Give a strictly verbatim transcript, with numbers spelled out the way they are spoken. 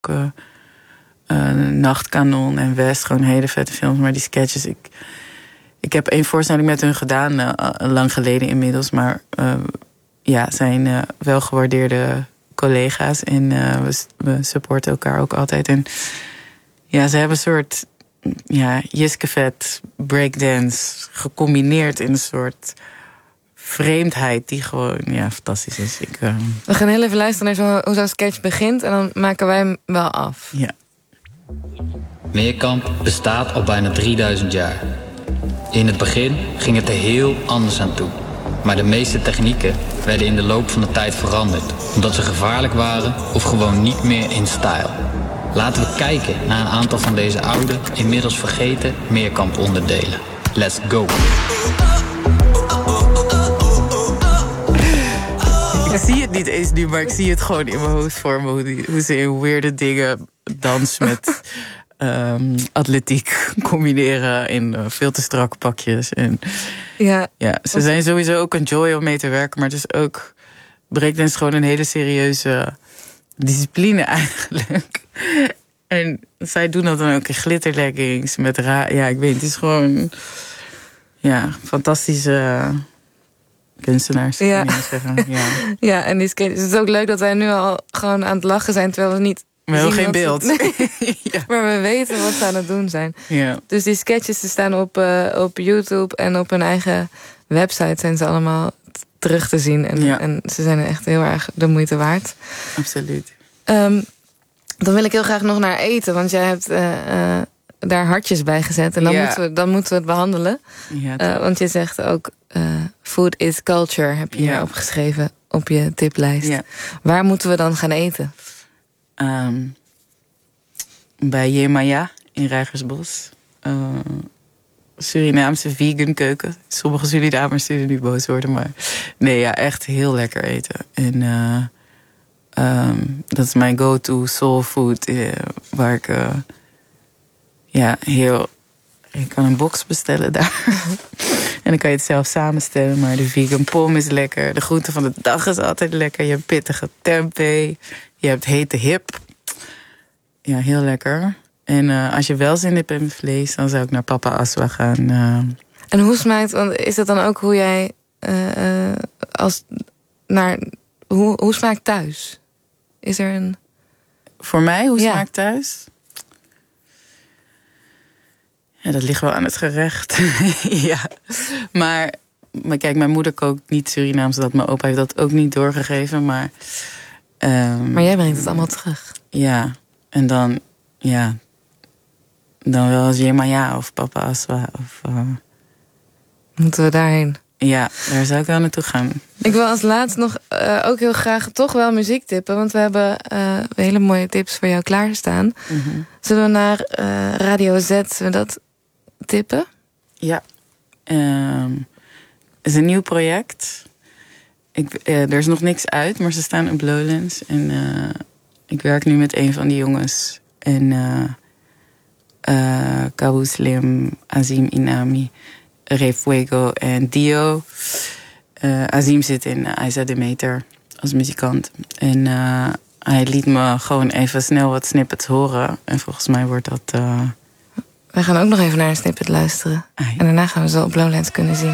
uh, uh, Nachtkanon en West. Gewoon hele vette films. Maar die sketches... Ik, ik heb één voorstelling met hun gedaan. Uh, lang geleden inmiddels. Maar uh, ja, zijn uh, wel gewaardeerde collega's. En uh, we, we supporten elkaar ook altijd. En ja, ze hebben een soort... Ja, Jiskevet, breakdance... gecombineerd in een soort... vreemdheid die gewoon, ja, fantastisch is. Ik, uh... We gaan heel even luisteren naar zo, hoe zo'n sketch begint... en dan maken wij hem wel af. Ja. Meerkamp bestaat al bijna drieduizend jaar. In het begin ging het er heel anders aan toe. Maar de meeste technieken werden in de loop van de tijd veranderd... omdat ze gevaarlijk waren of gewoon niet meer in stijl. Laten we kijken naar een aantal van deze oude, inmiddels vergeten Meerkamp-onderdelen. Let's go! Ik zie het niet eens nu, maar ik zie het gewoon in mijn hoofd vormen. Hoe, die, hoe ze in weirde dingen dansen met um, atletiek combineren in uh, veel te strakke pakjes. En, ja, ja, ze zijn sowieso ook een joy om mee te werken. Maar het is ook, breakdance gewoon een hele serieuze discipline eigenlijk. En zij doen dat dan ook in glitterleggings met ra... Ja, ik weet, het is gewoon... Ja, fantastische... kunstenaars, ja. Kan je zeggen. Ja. Ja, en die sketch, het is ook leuk dat wij nu al gewoon aan het lachen zijn... terwijl we niet... We hebben geen beeld. Nee. Ja. Maar we weten wat ze aan het doen zijn. Ja. Dus die sketches die staan op, uh, op YouTube en op hun eigen website... zijn ze allemaal t- terug te zien. En, ja. en ze zijn echt heel erg de moeite waard. Absoluut. Um, dan wil ik heel graag nog naar eten, want jij hebt... Uh, uh, daar hartjes bij gezet. En dan, ja. moeten, we, dan moeten we het behandelen. Ja, uh, want je zegt ook... Uh, food is culture, heb je ja. hier opgeschreven op je tiplijst. Ja. Waar moeten we dan gaan eten? Um, bij Jemaya in Rijgersbos. Uh, Surinaamse vegan keuken. Sommige Surinamers zullen nu boos worden, maar... Nee, ja, echt heel lekker eten. En uh, um, dat is mijn go-to soul food. Uh, waar ik... Uh, Ja, heel... Je kan een box bestellen daar. En dan kan je het zelf samenstellen. Maar de vegan pom is lekker. De groente van de dag is altijd lekker. Je hebt pittige tempeh. Je hebt hete hip. Ja, heel lekker. En uh, als je wel zin hebt in vlees... dan zou ik naar Papa Aswa gaan. Uh... En hoe smaakt... Want is dat dan ook hoe jij... Uh, uh, als naar... Hoe, hoe smaakt thuis? Is er een... Voor mij, hoe ja. smaakt thuis? Ja, dat ligt wel aan het gerecht. Ja. Maar, maar kijk, mijn moeder kookt niet Surinaams. Dat mijn opa heeft dat ook niet doorgegeven. Maar, um, maar jij brengt het allemaal terug. Ja. En dan, ja. Dan wel als Jemaya of Papa Aswa. Of, uh, moeten we daarheen? Ja, daar zou ik wel naartoe gaan. Ik wil als laatst nog uh, ook heel graag toch wel muziek tippen. Want we hebben uh, hele mooie tips voor jou klaarstaan. Mm-hmm. Zullen we naar uh, Radio Z, zullen we dat tippen? Ja. Um, het is een nieuw project. Ik, uh, er is nog niks uit, maar ze staan op Lowlands. En uh, ik werk nu met een van die jongens. En uh, uh, Kawu Slim, Azim Inami, Refuego en Dio. Uh, Azim zit in uh, Isa Demeter als muzikant. En uh, hij liet me gewoon even snel wat snippets horen. En volgens mij wordt dat... Uh... Wij gaan ook nog even naar een snippet luisteren. Ah, ja. En daarna gaan we zo op Lowlands kunnen zien.